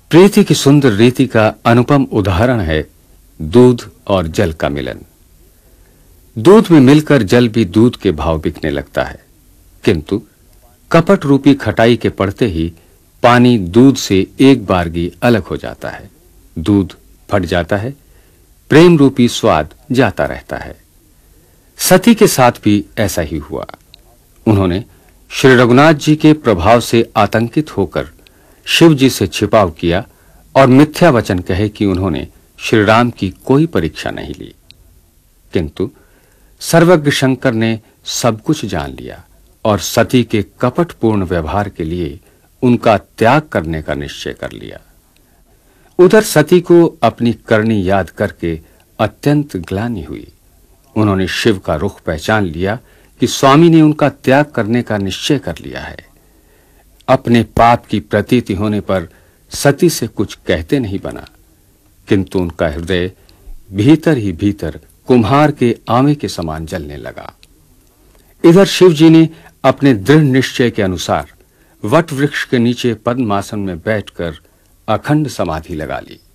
प्रीति की सुंदर रीति का अनुपम उदाहरण है दूध और जल का मिलन। दूध में मिलकर जल भी दूध के भाव बिकने लगता है, किंतु कपट रूपी खटाई के पड़ते ही पानी दूध से एक बारगी अलग हो जाता है। दूध फट जाता है, प्रेम रूपी स्वाद जाता रहता है। सती के साथ भी ऐसा ही हुआ। उन्होंने श्री रघुनाथ जी के प्रभाव से आतंकित होकर शिव जी से छिपाव किया और मिथ्या वचन कहे कि उन्होंने श्री राम की कोई परीक्षा नहीं ली। किंतु सर्वज्ञ शंकर ने सब कुछ जान लिया और सती के कपटपूर्ण व्यवहार के लिए उनका त्याग करने का निश्चय कर लिया। उधर सती को अपनी करनी याद करके अत्यंत ग्लानि हुई। उन्होंने शिव का रुख पहचान लिया कि स्वामी ने उनका त्याग करने का निश्चय कर लिया है। अपने पाप की प्रतीति होने पर सती से कुछ कहते नहीं बना, किंतु उनका हृदय भीतर ही भीतर कुम्हार के आवे के समान जलने लगा। इधर शिव जी ने अपने दृढ़ निश्चय के अनुसार वट वृक्ष के नीचे पद्मासन में बैठकर अखंड समाधि लगा ली।